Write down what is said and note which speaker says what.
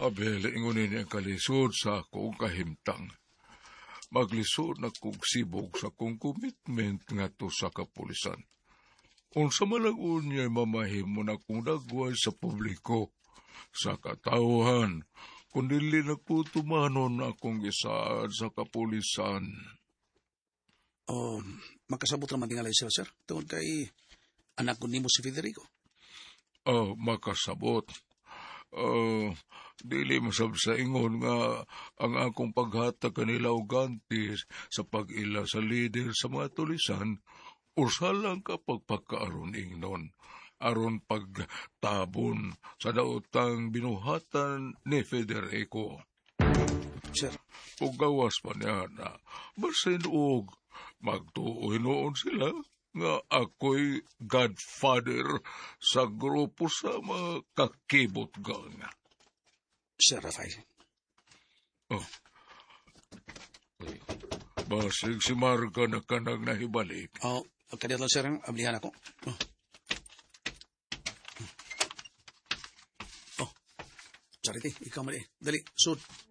Speaker 1: Abel, ingunin ang kalisod sa akong kahimtang. Maglisod na kong sibog sa kong commitment nga to sa kapulisan. Unsa malagun niya mamahim mo na kong dagway sa publiko, sa katauhan, kundi nagputumanon akong isaad sa kapulisan.
Speaker 2: O, magkasabot naman tingalay sila, sir. Tungod kay anak ko nimo si Federico.
Speaker 1: Makasabot. Dili masab sa ingon nga ang akong paghatag kanila og ganti sa pag-ila sa lider sa mga tulisan usalang kapag pagkaaron ingnon aron pagtabon sa daotang binuhatan ni Federico.
Speaker 2: Sir,
Speaker 1: Ug gawas pa niya na basin og magtuo noon sila nga ako'y godfather sa grupo sa mga kakibot gang.
Speaker 2: Sir Rafael.
Speaker 1: Oh. Basig si Marga na kanang nahibalik.
Speaker 2: Kadito sir, ang ablihan ako. Charity, ikaw mali. Dali, sud.